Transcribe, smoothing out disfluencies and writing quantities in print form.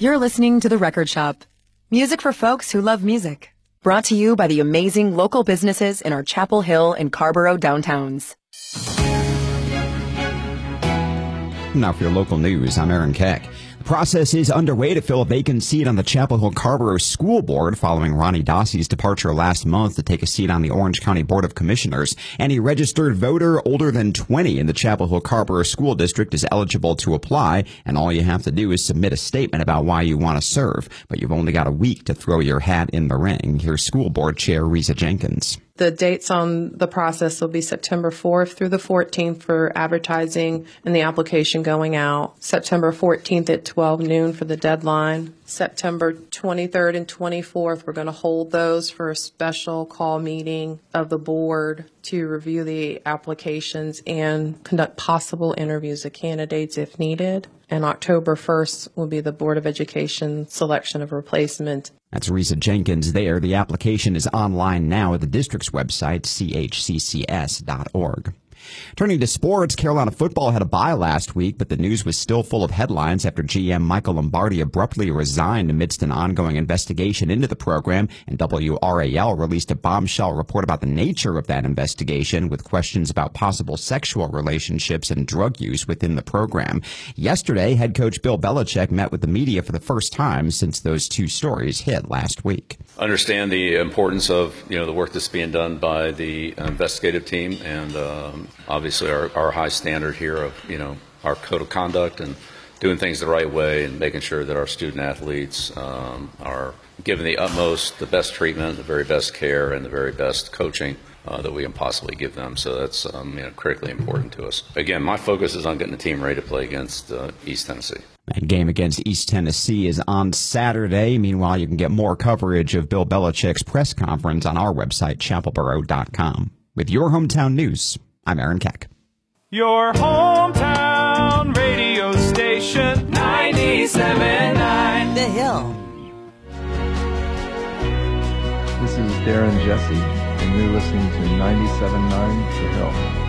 You're listening to The Record Shop. Music for folks who love music. Brought to you by the amazing local businesses in our Chapel Hill and Carborough downtowns. Now for your local news, I'm Aaron Keck. The process is underway to fill a vacant seat on the Chapel Hill Carborough School Board following Ronnie Dossey's departure last month to take a seat on the Orange County Board of Commissioners. Any registered voter older than 20 in the Chapel Hill Carborough School District is eligible to apply, and all you have to do is submit a statement about why you want to serve. But you've only got a week to throw your hat in the ring. Here's School Board Chair Risa Jenkins. The dates on the process will be September 4th through the 14th for advertising and the application going out. September 14th at 12 noon for the deadline. September 23rd and 24th, we're going to hold those for a special call meeting of the board to review the applications and conduct possible interviews of candidates if needed. And October 1st will be the Board of Education selection of replacement. That's Risa Jenkins there. The application is online now at the district's website, chccs.org. Turning to sports, Carolina football had a bye last week, but the news was still full of headlines after GM Michael Lombardi abruptly resigned amidst an ongoing investigation into the program, and WRAL released a bombshell report about the nature of that investigation with questions about possible sexual relationships and drug use within the program. Yesterday, head coach Bill Belichick met with the media for the first time since those two stories hit last week. Understand the importance of the work that's being done by the investigative team, and obviously our high standard here of our code of conduct and doing things the right way and making sure that our student athletes are given the best treatment, the very best care, and the very best coaching that we can possibly give them. So that's critically important to us. Again, my focus is on getting the team ready to play against East Tennessee. That game against East Tennessee is on Saturday. Meanwhile, you can get more coverage of Bill Belichick's press conference on our website, chapelboro.com. With your hometown news, I'm Aaron Keck. Your hometown radio station, 97.9 The Hill. This is Darren Jesse, and you're listening to 97.9 The Hill.